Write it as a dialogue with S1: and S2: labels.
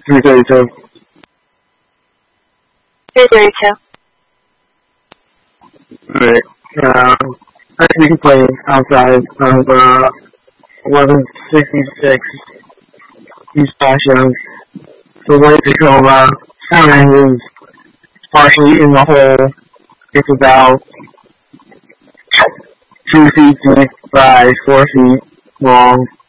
S1: 332.
S2: 332.
S1: Alright. Actually, you can play outside of 1166 East Passion. The way Tacoma sign is partially in the hole. It's about 2 feet deep by 4 feet long.